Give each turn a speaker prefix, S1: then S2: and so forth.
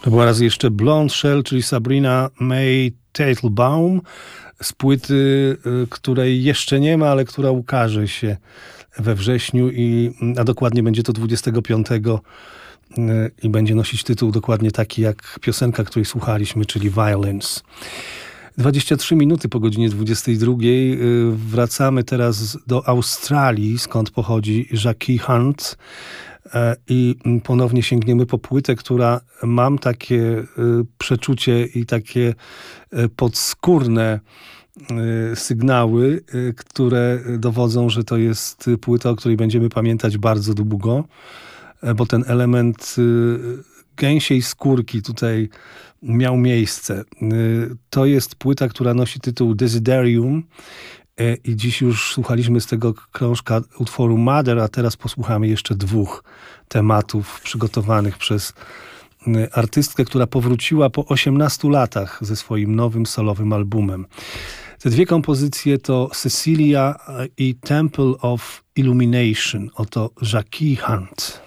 S1: To była raz jeszcze Blonde Shell, czyli Sabrina May Teitelbaum z płyty, której jeszcze nie ma, ale która ukaże się we wrześniu, a dokładnie będzie to 25 i będzie nosić tytuł dokładnie taki jak piosenka, której słuchaliśmy, czyli Violence. 23 minuty po godzinie 22. Wracamy teraz do Australii, skąd pochodzi Jackie Hunt, i ponownie sięgniemy po płytę, która, mam takie przeczucie i takie podskórne sygnały, które dowodzą, że to jest płyta, o której będziemy pamiętać bardzo długo, bo ten element gęsiej skórki tutaj miał miejsce. To jest płyta, która nosi tytuł Desiderium i dziś już słuchaliśmy z tego krążka utworu Mother, a teraz posłuchamy jeszcze dwóch tematów przygotowanych przez artystkę, która powróciła po 18 latach ze swoim nowym solowym albumem. Te dwie kompozycje to Cecilia i Temple of Illumination. Oto Jackie Hunt.